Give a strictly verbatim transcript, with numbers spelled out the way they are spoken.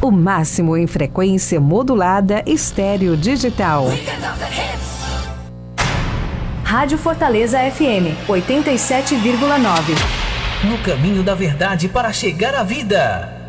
O máximo em frequência modulada estéreo digital. Rádio Fortaleza F M, oitenta e sete vírgula nove. No caminho da verdade para chegar à vida.